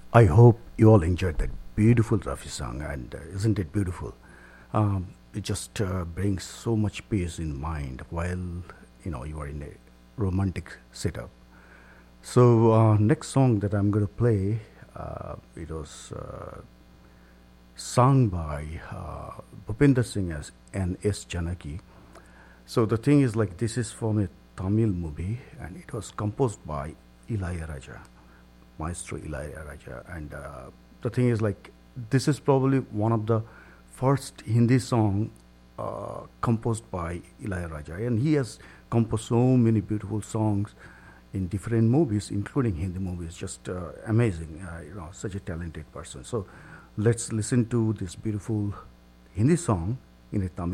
I hope you all enjoyed that beautiful Rafi song, and isn't it beautiful? It just brings so much peace in mind while you are in a romantic setup. So next song that I'm going to play, it was sung by Bhupinder Singh as and S. Janaki. So the thing is like this is from a Tamil movie, and it was composed by Ilayaraja, Maestro Ilayaraja. And the thing is like this is probably one of the first Hindi song composed by Ilayaraja, and he has composed so many beautiful songs in different movies, including Hindi movies. Just amazing, such a talented person. So let's listen to this beautiful Hindi song in a Tamil.